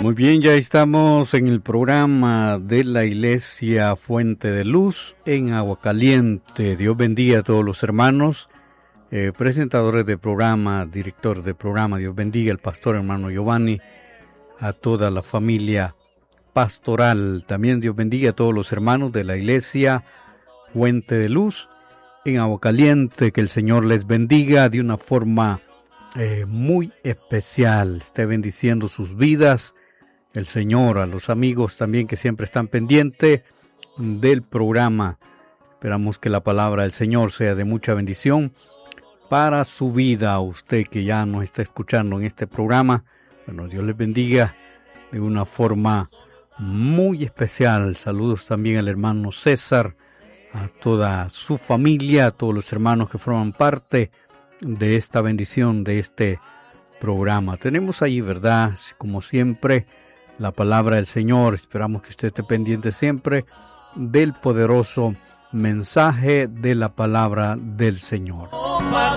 Muy bien, ya estamos en el programa de la Iglesia Fuente de Luz en Aguacaliente. Dios bendiga a todos los hermanos, presentadores de programa, director de programa. Dios bendiga al pastor hermano Giovanni, a toda la familia pastoral. También Dios bendiga a todos los hermanos de la Iglesia Fuente de Luz en Aguacaliente. Que el Señor les bendiga de una forma muy especial. Esté bendiciendo sus vidas el Señor, a los amigos también que siempre están pendientes del programa. Esperamos que la palabra del Señor sea de mucha bendición para su vida. A usted que ya nos está escuchando en este programa, bueno, Dios les bendiga de una forma muy especial. Saludos también al hermano César, a toda su familia, a todos los hermanos que forman parte de esta bendición, de este programa. Tenemos ahí, ¿verdad?, como siempre, la palabra del Señor. Esperamos que usted esté pendiente siempre del poderoso mensaje de la palabra del Señor.